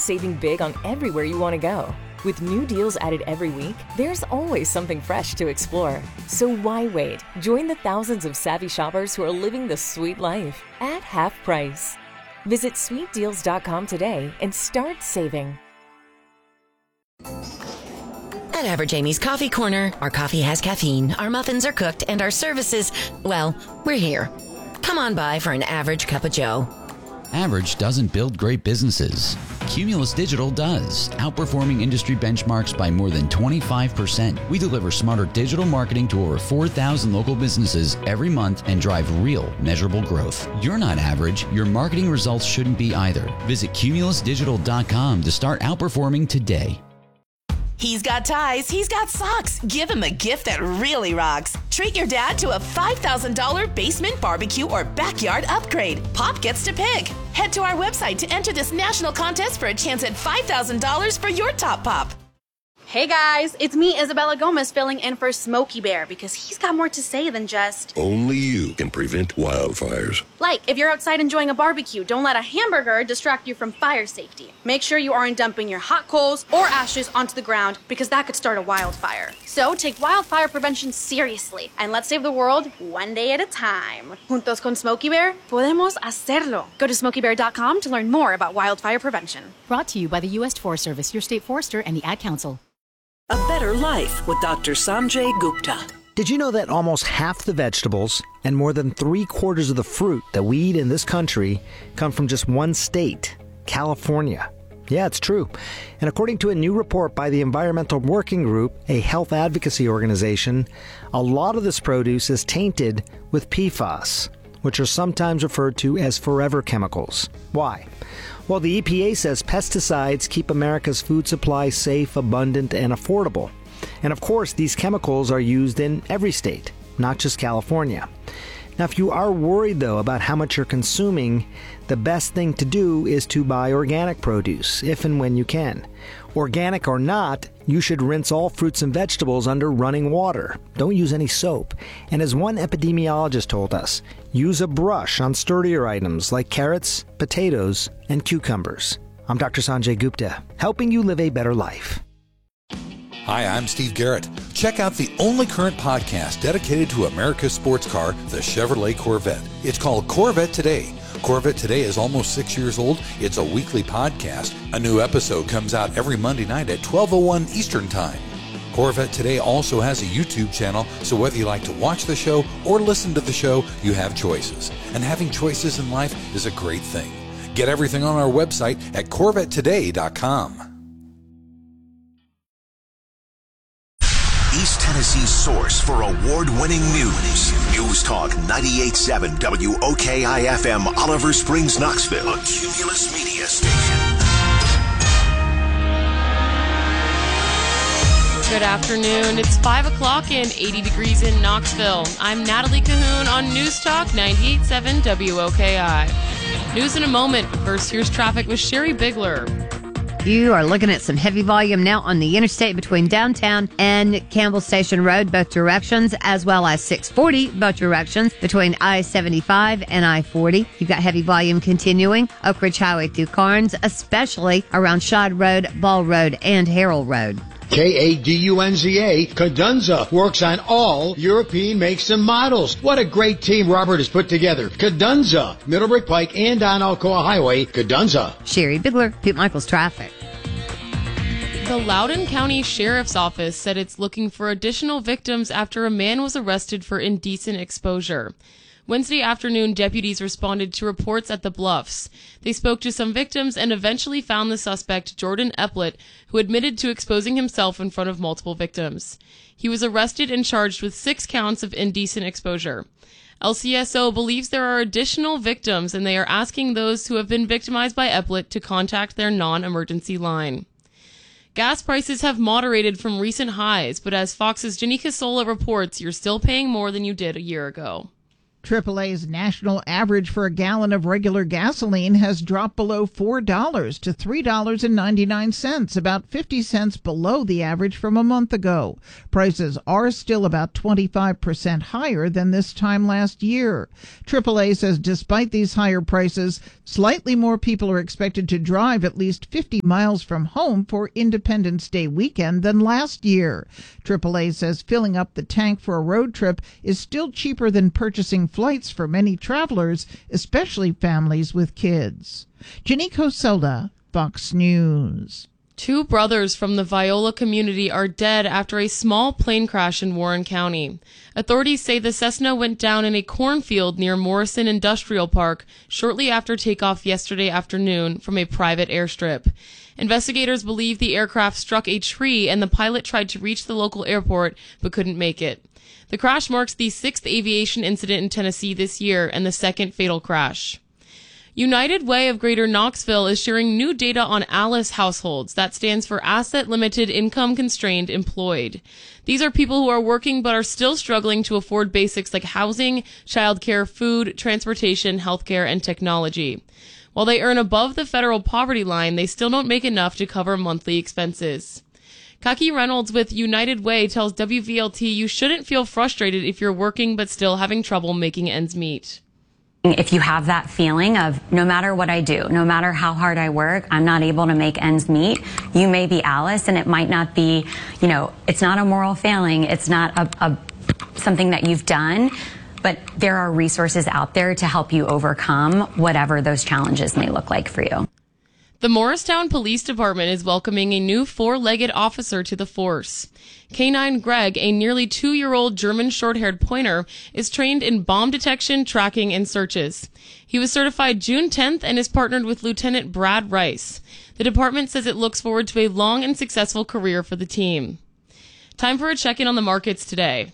saving big on everywhere you want to go. With new deals added every week, there's always something fresh to explore. So why wait? Join the thousands of savvy shoppers who are living the sweet life at half price. Visit sweetdeals.com today and start saving. At Average Amy's Coffee Corner, our coffee has caffeine, our muffins are cooked, and our services, well, we're here. Come on by for an average cup of joe. Average doesn't build great businesses. Cumulus Digital does, outperforming industry benchmarks by more than 25%. We deliver smarter digital marketing to over 4,000 local businesses every month and drive real, measurable growth. You're not average. Your marketing results shouldn't be either. Visit cumulusdigital.com to start outperforming today. He's got ties, he's got socks. Give him a gift that really rocks. Treat your dad to a $5,000 basement barbecue or backyard upgrade. Pop gets to pick. Head to our website to enter this national contest for a chance at $5,000 for your top pop. Hey guys, it's me, Isabella Gomez, filling in for Smokey Bear because he's got more to say than just... Only you can prevent wildfires. Like, if you're outside enjoying a barbecue, don't let a hamburger distract you from fire safety. Make sure you aren't dumping your hot coals or ashes onto the ground because that could start a wildfire. So take wildfire prevention seriously and let's save the world one day at a time. Juntos con Smokey Bear, podemos hacerlo. Go to smokeybear.com to learn more about wildfire prevention. Brought to you by the U.S. Forest Service, your state forester, and the Ad Council. A Better Life with Dr. Sanjay Gupta. Did you know that almost half the vegetables and more than 3/4 of the fruit that we eat in this country come from just one state, California? Yeah, it's true. And according to a new report by the Environmental Working Group, a health advocacy organization, a lot of this produce is tainted with PFAS, which are sometimes referred to as forever chemicals. Why? Well, the EPA says pesticides keep America's food supply safe, abundant, and affordable. And of course, these chemicals are used in every state, not just California. Now, if you are worried, though, about how much you're consuming, the best thing to do is to buy organic produce, if and when you can. Organic or not, you should rinse all fruits and vegetables under running water. Don't use any soap. And as one epidemiologist told us, use a brush on sturdier items like carrots, potatoes, and cucumbers. I'm Dr. Sanjay Gupta, helping you live a better life. Hi, I'm Steve Garrett. Check out the only current podcast dedicated to America's sports car, the Chevrolet Corvette. It's called Corvette Today. Corvette Today is almost 6 years old. It's a weekly podcast. A new episode comes out every Monday night at 12:01 Eastern Time. Corvette Today also has a YouTube channel, so whether you like to watch the show or listen to the show, you have choices. And having choices in life is a great thing. Get everything on our website at CorvetteToday.com. East Tennessee's source for award-winning news. News Talk 98.7 WOKI-FM, Oliver Springs, Knoxville. A Cumulus Media Station. Good afternoon. It's 5 o'clock and 80 degrees in Knoxville. I'm Natalie Cahoon on News Talk 98.7 WOKI. News in a moment. First, here's traffic with Sherry Bigler. You are looking at some heavy volume now on the interstate between downtown and Campbell Station Road, both directions, as well as 640, both directions, between I-75 and I-40. You've got heavy volume continuing Oak Ridge Highway through Carnes, especially around Shad Road, Ball Road, and Harrell Road. Kadunza. Kadunza works on all European makes and models. What a great team Robert has put together. Kadunza, Middlebury Pike and on Alcoa Highway, Kadunza. Sherry Bigler, Pete Michaels Traffic. The Loudoun County Sheriff's Office said it's looking for additional victims after a man was arrested for indecent exposure. Wednesday afternoon, deputies responded to reports at the Bluffs. They spoke to some victims and eventually found the suspect, Jordan Eplett, who admitted to exposing himself in front of multiple victims. He was arrested and charged with 6 counts of indecent exposure. LCSO believes there are additional victims, and they are asking those who have been victimized by Eplett to contact their non-emergency line. Gas prices have moderated from recent highs, but as Fox's Jenny Casola reports, you're still paying more than you did a year ago. AAA's national average for a gallon of regular gasoline has dropped below $4 to $3.99, about 50 cents below the average from a month ago. Prices are still about 25% higher than this time last year. AAA says despite these higher prices, slightly more people are expected to drive at least 50 miles from home for Independence Day weekend than last year. AAA says filling up the tank for a road trip is still cheaper than purchasing flights for many travelers, especially families with kids. Janiko Soda, Fox News. 2 brothers from the Viola community are dead after a small plane crash in Warren County. Authorities say the Cessna went down in a cornfield near Morrison Industrial Park shortly after takeoff yesterday afternoon from a private airstrip. Investigators believe the aircraft struck a tree and the pilot tried to reach the local airport but couldn't make it. The crash marks the 6th aviation incident in Tennessee this year and the 2nd fatal crash. United Way of Greater Knoxville is sharing new data on ALICE households. That stands for Asset Limited Income Constrained Employed. These are people who are working but are still struggling to afford basics like housing, childcare, food, transportation, healthcare, and technology. While they earn above the federal poverty line, they still don't make enough to cover monthly expenses. Kaki Reynolds with United Way tells WVLT you shouldn't feel frustrated if you're working but still having trouble making ends meet. If you have that feeling of no matter what I do, no matter how hard I work, I'm not able to make ends meet, you may be Alice, and it might not be, it's not a moral failing. It's not something that you've done, but there are resources out there to help you overcome whatever those challenges may look like for you. The Morristown Police Department is welcoming a new 4-legged officer to the force. K9 Greg, a nearly 2-year-old German short-haired pointer, is trained in bomb detection, tracking, and searches. He was certified June 10th and is partnered with Lieutenant Brad Rice. The department says it looks forward to a long and successful career for the team. Time for a check-in on the markets today.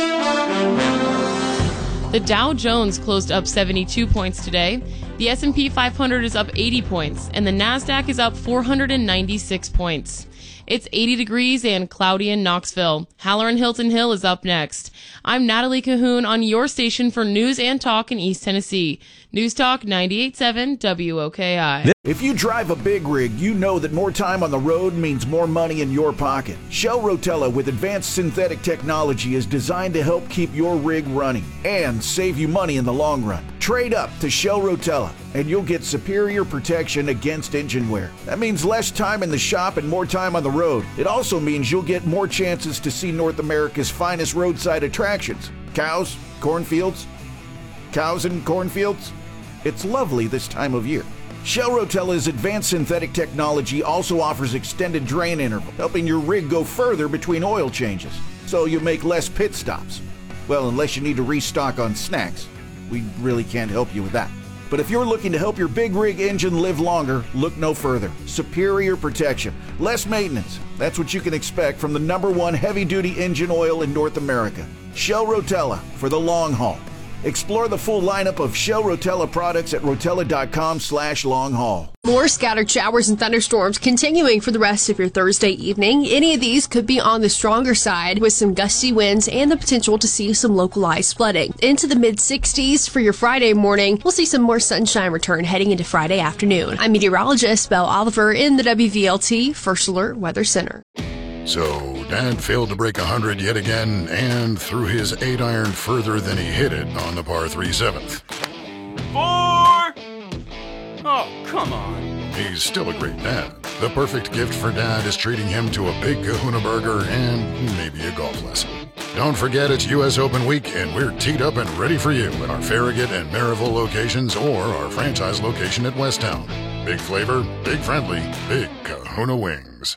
The Dow Jones closed up 72 points today. The S&P 500 is up 80 points, and the Nasdaq is up 496 points. It's 80 degrees and cloudy in Knoxville. Halloran Hilton Hill is up next. I'm Natalie Cahoon on your station for news and talk in East Tennessee. News Talk 98.7 WOKI. If you drive a big rig, you know that more time on the road means more money in your pocket. Shell Rotella with advanced synthetic technology is designed to help keep your rig running and save you money in the long run. Trade up to Shell Rotella and you'll get superior protection against engine wear. That means less time in the shop and more time on the road. It also means you'll get more chances to see North America's finest roadside attractions. Cows, cornfields, cows and cornfields. It's lovely this time of year. Shell Rotella's advanced synthetic technology also offers extended drain interval, helping your rig go further between oil changes, so you make less pit stops. Well, unless you need to restock on snacks. We really can't help you with that. But if you're looking to help your big rig engine live longer, look no further. Superior protection, less maintenance. That's what you can expect from the #1 heavy-duty engine oil in North America. Shell Rotella for the long haul. Explore the full lineup of Shell Rotella products at rotella.com/long-haul. More scattered showers and thunderstorms continuing for the rest of your Thursday evening. Any of these could be on the stronger side with some gusty winds and the potential to see some localized flooding. Into the mid-60s for your Friday morning. We'll see some more sunshine return heading into Friday afternoon. I'm meteorologist Belle Oliver in the WVLT First Alert Weather Center. So, Dad failed to break 100 yet again and threw his 8-iron further than he hit it on the par 3 7th. 4! Oh, come on. He's still a great dad. The perfect gift for Dad is treating him to a big Kahuna burger and maybe a golf lesson. Don't forget it's U.S. Open week and we're teed up and ready for you at our Farragut and Maryville locations or our franchise location at Westtown. Big flavor, big friendly, big Kahuna wings.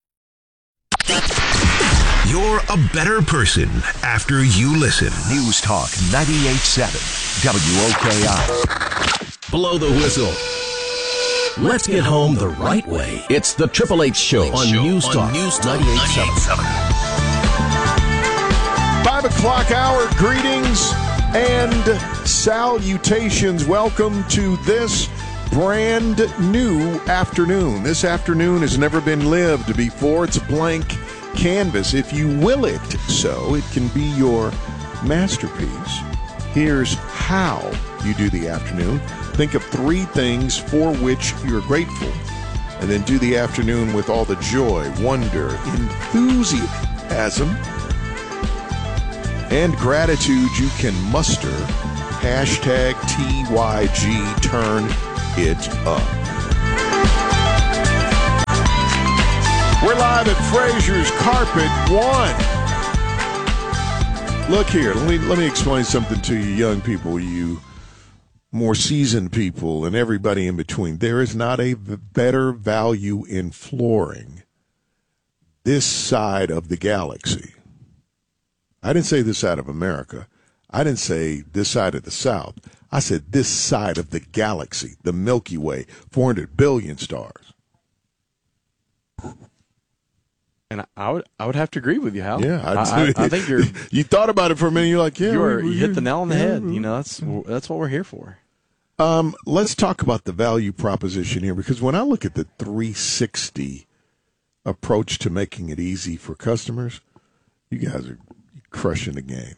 You're a better person after you listen. News Talk 98.7 WOKI. Blow the whistle. Let's get home the right way. It's the Triple H Show on News Talk 98.7. 5 o'clock hour greetings and salutations. Welcome to this brand new afternoon. This afternoon has never been lived before. It's a blank canvas. If you will it so, it can be your masterpiece. Here's how you do the afternoon. Think of 3 things for which you're grateful, and then do the afternoon with all the joy, wonder, enthusiasm, and gratitude you can muster. Hashtag TYG, turn it up. We're live at Fraser's Carpet 1. Look here, let me explain something to you young people, you more seasoned people, and everybody in between. There is not a better value in flooring this side of the galaxy. I didn't say this side of America. I didn't say this side of the South. I said this side of the galaxy, the Milky Way, 400 billion stars. And I would have to agree with you, Hal. Yeah, I think you're. You thought about it for a minute. You're like, yeah, you hit the nail on the head. You know, that's what we're here for. Let's talk about the value proposition here, because when I look at the 360 approach to making it easy for customers, you guys are crushing the game.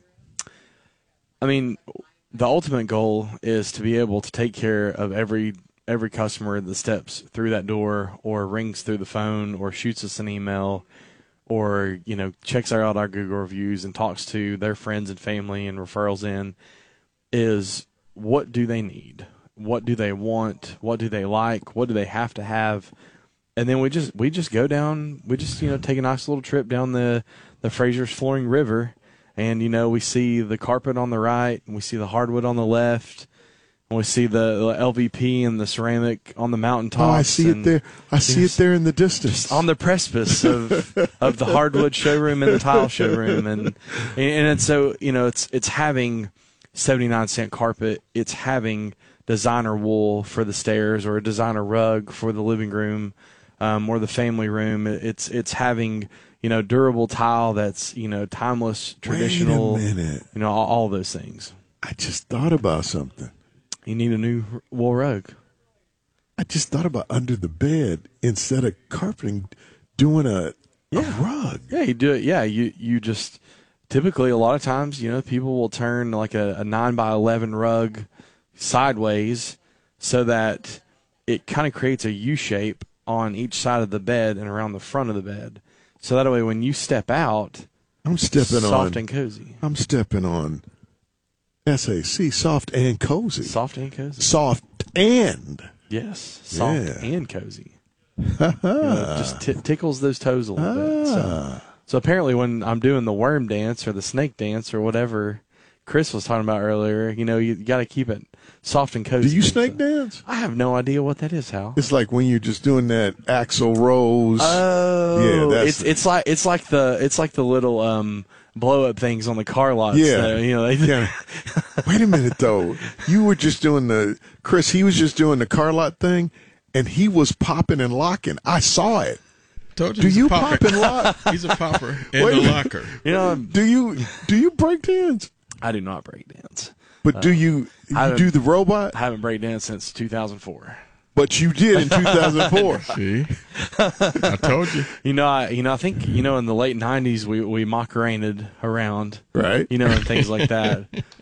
I mean, the ultimate goal is to be able to take care of every customer that steps through that door, or rings through the phone, or shoots us an email, or, you know, checks out our Google reviews and talks to their friends and family and referrals in, is what do they need? What do they want? What do they like? What do they have to have? And then we just go down, take a nice little trip down the Fraser's Flooring River, and, you know, we see the carpet on the right, and we see the hardwood on the left, and we see the LVP and the ceramic on the mountaintops. Oh, I see it there. I see it there in the distance. On the precipice of the hardwood showroom and the tile showroom. And so, you know, it's having 79-cent carpet. It's having designer wool for the stairs, or a designer rug for the living room, or the family room. It's having, you know, durable tile that's, you know, timeless, traditional. Wait a minute. You know, all those things. I just thought about something. You need a new wool rug. I just thought about under the bed, instead of carpeting, doing a rug. Yeah, you do it. Yeah, you just typically, a lot of times, you know, people will turn like a 9x11 rug sideways so that it kind of creates a U shape on each side of the bed and around the front of the bed. So that way, when you step out, soft and cozy. I'm stepping on SAC, soft and cozy. Soft and cozy. Soft and. Yes, soft and cozy. Just tickles those toes a little bit. So apparently when I'm doing the worm dance or the snake dance or whatever Chris was talking about earlier, you know, you got to keep it soft and cozy. Do you snake dance? I have no idea what that is, Hal. It's like when you're just doing that Axl Rose. Oh, yeah, it's like the little blow up things on the car lots. Yeah, you know. Wait a minute though. You were just doing Chris. He was just doing the car lot thing, and he was popping and locking. I saw it. Told you do you pop and lock? He's a popper and a locker. You know, do you break dance? I do not break dance. But do you do the robot? I haven't break danced since 2004. But you did in 2004. See, I told you. I think in the late 90s we Macarenaed around, right? You know, and things like that.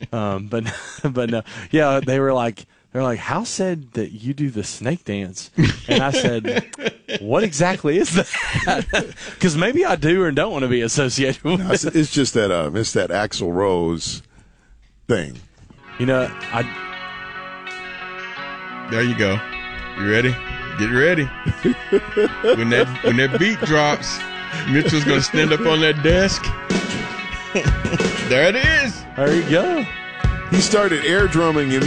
But no, yeah, they were like, Hal said that you do the snake dance, and I said, what exactly is that? Because maybe I do or don't want to be associated with it. It's just that it's that Axl Rose thing. You know, there you go. You ready? Get ready. When that beat drops, Mitchell's gonna stand up on that desk. There it is. There you go. He started air drumming